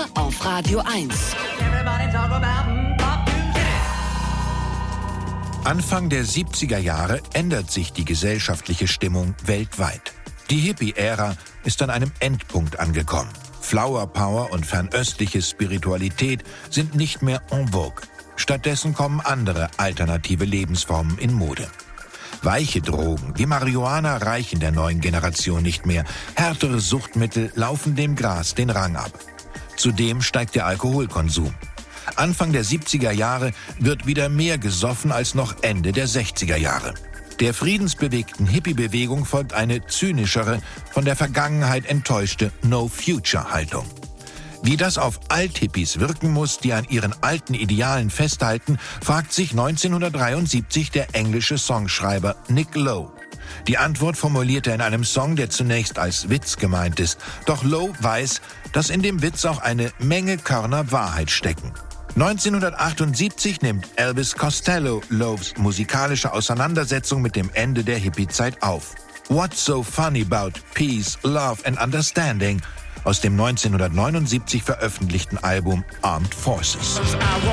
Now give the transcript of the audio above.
Nur auf Radio 1. Anfang der 70er Jahre ändert sich die gesellschaftliche Stimmung weltweit. Die Hippie-Ära ist an einem Endpunkt angekommen. Flower Power und fernöstliche Spiritualität sind nicht mehr en vogue. Stattdessen kommen andere alternative Lebensformen in Mode. Weiche Drogen wie Marihuana reichen der neuen Generation nicht mehr. Härtere Suchtmittel laufen dem Gras den Rang ab. Zudem steigt der Alkoholkonsum. Anfang der 70er Jahre wird wieder mehr gesoffen als noch Ende der 60er Jahre. Der friedensbewegten Hippie-Bewegung folgt eine zynischere, von der Vergangenheit enttäuschte No-Future-Haltung. Wie das auf Alt-Hippies wirken muss, die an ihren alten Idealen festhalten, fragt sich 1973 der englische Songschreiber Nick Lowe. Die Antwort formuliert er in einem Song, der zunächst als Witz gemeint ist. Doch Lowe weiß, dass in dem Witz auch eine Menge Körner Wahrheit stecken. 1978 nimmt Elvis Costello Lowes musikalische Auseinandersetzung mit dem Ende der Hippie-Zeit auf. What's so funny about peace, love and understanding aus dem 1979 veröffentlichten Album Armed Forces.